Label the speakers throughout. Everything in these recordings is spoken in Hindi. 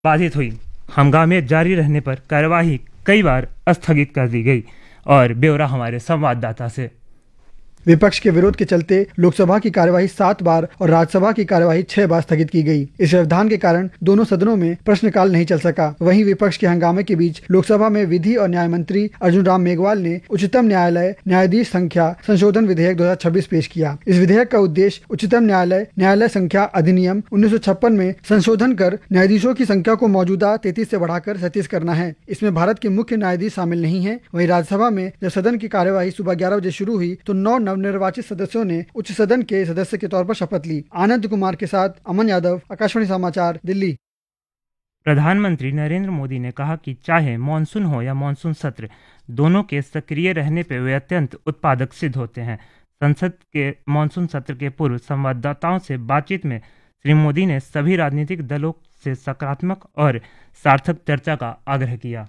Speaker 1: बाधित हुई। हंगामे जारी रहने पर कार्यवाही कई बार स्थगित कर दी गई। और ब्यौरा हमारे संवाददाता से।
Speaker 2: विपक्ष के विरोध के चलते लोकसभा की कार्यवाही 7 बार और राज्यसभा की कार्यवाही 6 बार स्थगित की गई। इस व्यवधान के कारण दोनों सदनों में प्रश्नकाल नहीं चल सका। वहीं विपक्ष के हंगामे के बीच लोकसभा में विधि और न्याय मंत्री अर्जुन राम मेघवाल ने उच्चतम न्यायालय न्यायाधीश संख्या संशोधन विधेयक 2026 पेश किया। इस विधेयक का उद्देश्य उच्चतम न्यायालय न्यायालय संख्या अधिनियम 1956 में संशोधन कर न्यायाधीशों की संख्या को मौजूदा 33 से बढ़ाकर 37 करना है। इसमें भारत के मुख्य न्यायाधीश शामिल नहीं है। वहीं राज्यसभा में जब सदन की कार्यवाही सुबह 11 बजे शुरू हुई तो 9 नवनिर्वाचित सदस्यों ने उच्च सदन के सदस्य के तौर पर शपथ ली। आनंद कुमार के साथ अमन यादव, आकाशवाणी समाचार, दिल्ली।
Speaker 1: प्रधानमंत्री नरेंद्र मोदी ने कहा कि चाहे मानसून हो या मानसून सत्र, दोनों के सक्रिय रहने पर वे अत्यंत उत्पादक सिद्ध होते हैं। संसद के मानसून सत्र के पूर्व संवाददाताओं से बातचीत में श्री मोदी ने सभी राजनीतिक दलों से सकारात्मक और सार्थक चर्चा का आग्रह किया।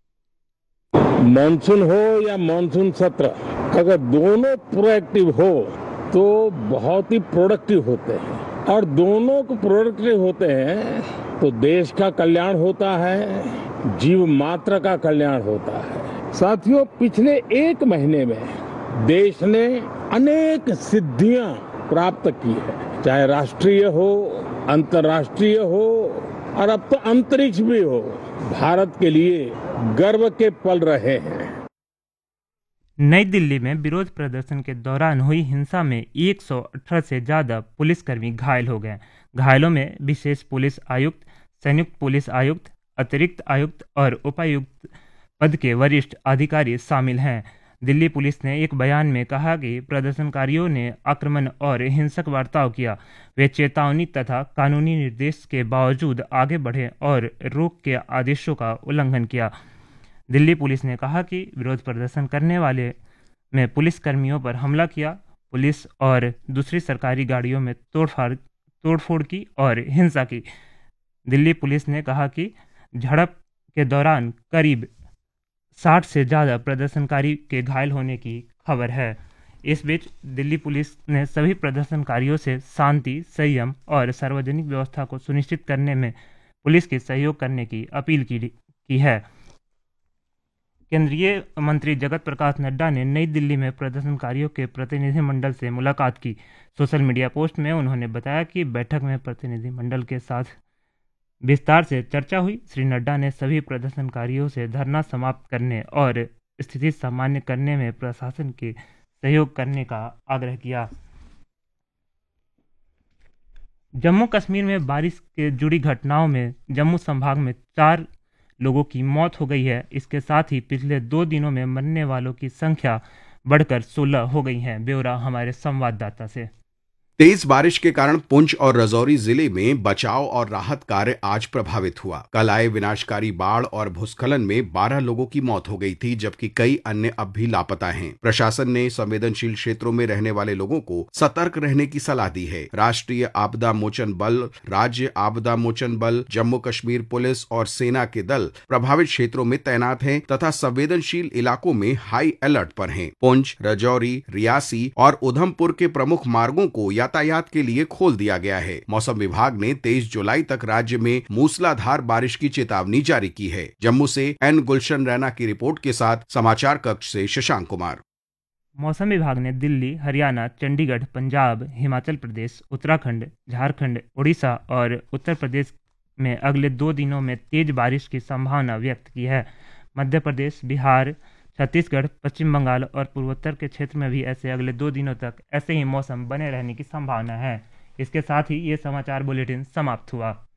Speaker 3: मानसून हो या मानसून सत्र, अगर दोनों प्रोएक्टिव हो तो बहुत ही प्रोडक्टिव होते हैं, और दोनों को प्रोडक्टिव होते हैं तो देश का कल्याण होता है, जीव मात्र का कल्याण होता है। साथियों, पिछले 1 महीने में देश ने अनेक सिद्धियां प्राप्त की है, चाहे राष्ट्रीय हो, अंतर्राष्ट्रीय हो और अब तो अंतरिक्ष भी हो। भारत के लिए गर्व के पल रहे हैं।
Speaker 1: नई दिल्ली में विरोध प्रदर्शन के दौरान हुई हिंसा में 118 से ज्यादा पुलिसकर्मी घायल हो गए। घायलों में विशेष पुलिस आयुक्त, संयुक्त पुलिस आयुक्त, अतिरिक्त आयुक्त और उपायुक्त पद के वरिष्ठ अधिकारी शामिल हैं। दिल्ली पुलिस ने एक बयान में कहा कि प्रदर्शनकारियों ने आक्रमण और हिंसक बर्ताव किया। वे चेतावनी तथा कानूनी निर्देश के बावजूद आगे बढ़े और रोक के आदेशों का उल्लंघन किया। दिल्ली पुलिस ने कहा कि विरोध प्रदर्शन करने वाले में पुलिसकर्मियों पर हमला किया, पुलिस और दूसरी सरकारी गाड़ियों में तोड़फोड़ की और हिंसा की। दिल्ली पुलिस ने कहा कि झड़प के दौरान करीब 60 से ज़्यादा प्रदर्शनकारी के घायल होने की खबर है। इस बीच दिल्ली पुलिस ने सभी प्रदर्शनकारियों से शांति, संयम और सार्वजनिक व्यवस्था को सुनिश्चित करने में पुलिस के सहयोग करने की अपील की है। केंद्रीय मंत्री जगत प्रकाश नड्डा ने नई दिल्ली में प्रदर्शनकारियों के प्रतिनिधिमंडल से मुलाकात की। सोशल मीडिया पोस्ट में उन्होंने बताया कि बैठक में प्रतिनिधिमंडल के साथ विस्तार से चर्चा हुई। श्री नड्डा ने सभी प्रदर्शनकारियों से धरना समाप्त करने और स्थिति सामान्य करने में प्रशासन के सहयोग करने का आग्रह किया। जम्मू कश्मीर में बारिश के जुड़ी घटनाओं में जम्मू संभाग में 4 लोगों की मौत हो गई है। इसके साथ ही पिछले 2 दिनों में मरने वालों की संख्या बढ़कर 16 हो गई है। ब्यौरा हमारे संवाददाता से।
Speaker 4: तेज बारिश के कारण पुंछ और राजौरी जिले में बचाव और राहत कार्य आज प्रभावित हुआ। कल आए विनाशकारी बाढ़ और भूस्खलन में 12 लोगों की मौत हो गई थी, जबकि कई अन्य अब भी लापता हैं। प्रशासन ने संवेदनशील क्षेत्रों में रहने वाले लोगों को सतर्क रहने की सलाह दी है। राष्ट्रीय आपदा मोचन बल, राज्य आपदा मोचन बल, जम्मू कश्मीर पुलिस और सेना के दल प्रभावित क्षेत्रों में तैनात हैं तथा संवेदनशील इलाकों में हाई अलर्ट पर हैं। पुंछ, राजौरी, रियासी और उधमपुर के प्रमुख मार्गों को यातायात के लिए खोल दिया गया है। मौसम विभाग ने 23 जुलाई तक राज्य में मूसलाधार बारिश की चेतावनी जारी की है। जम्मू से एन गुलशन रैना की रिपोर्ट के साथ समाचार कक्ष से शशांक कुमार।
Speaker 1: मौसम विभाग ने दिल्ली, हरियाणा, चंडीगढ़, पंजाब, हिमाचल प्रदेश, उत्तराखंड, झारखंड, उड़ीसा और उत्तर प्रदेश में अगले 2 दिनों में तेज बारिश की संभावना व्यक्त की है। मध्य प्रदेश, बिहार, छत्तीसगढ़, पश्चिम बंगाल और पूर्वोत्तर के क्षेत्र में भी ऐसे अगले 2 दिनों तक ऐसे ही मौसम बने रहने की संभावना है। इसके साथ ही ये समाचार बुलेटिन समाप्त हुआ।